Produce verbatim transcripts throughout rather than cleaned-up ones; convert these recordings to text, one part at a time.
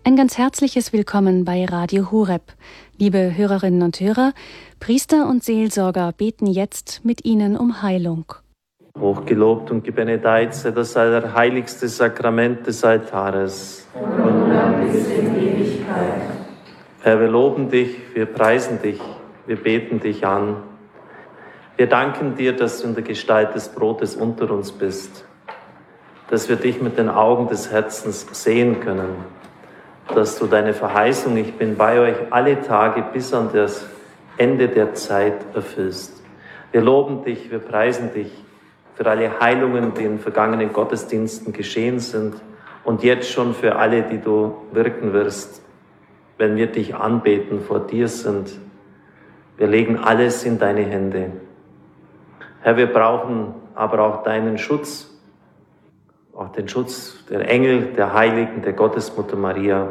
Ein ganz herzliches Willkommen bei Radio Horeb. Liebe Hörerinnen und Hörer, Priester und Seelsorger beten jetzt mit Ihnen um Heilung. Hochgelobt und gebenedeit sei das allerheiligste Sakrament des Altares. Und nun bis in Ewigkeit. Herr, wir loben dich, wir preisen dich, wir beten dich an. Wir danken dir, dass du in der Gestalt des Brotes unter uns bist, dass wir dich mit den Augen des Herzens sehen können, dass du deine Verheißung, ich bin bei euch alle Tage bis an das Ende der Zeit erfüllst. Wir loben dich, wir preisen dich für alle Heilungen, die in vergangenen Gottesdiensten geschehen sind und jetzt schon für alle, die du wirken wirst, wenn wir dich anbeten, vor dir sind. Wir legen alles in deine Hände. Herr, wir brauchen aber auch deinen Schutz, auch den Schutz der Engel, der Heiligen, der Gottesmutter Maria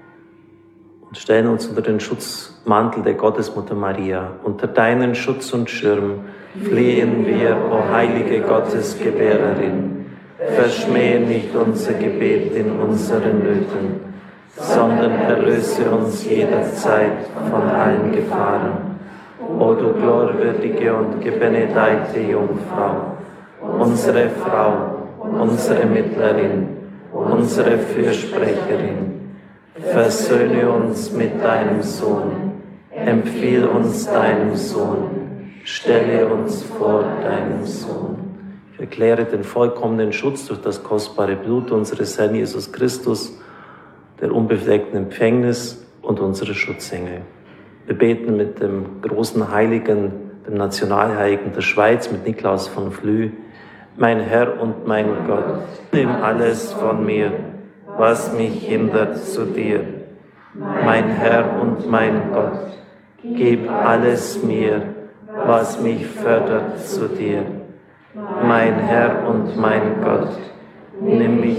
und stellen uns unter den Schutzmantel der Gottesmutter Maria. Unter deinen Schutz und Schirm flehen wir, o heilige Gottesgebärerin. Verschmähe nicht unser Gebet in unseren Nöten, sondern erlöse uns jederzeit von allen Gefahren. O du glorwürdige und gebenedeite Jungfrau, unsere Frau, unsere Mittlerin, unsere Fürsprecherin, versöhne uns mit deinem Sohn, empfiehl uns deinem Sohn, stelle uns vor deinem Sohn. Ich erkläre den vollkommenen Schutz durch das kostbare Blut unseres Herrn Jesus Christus, der unbefleckten Empfängnis und unsere Schutzengel. Wir beten mit dem großen Heiligen, dem Nationalheiligen der Schweiz, mit Niklaus von Flüe. Mein Herr und mein Gott, nimm alles von mir, was mich hindert zu dir. Mein Herr und mein Gott, gib alles mir, was mich fördert zu dir. Mein Herr und mein Gott, nimm mich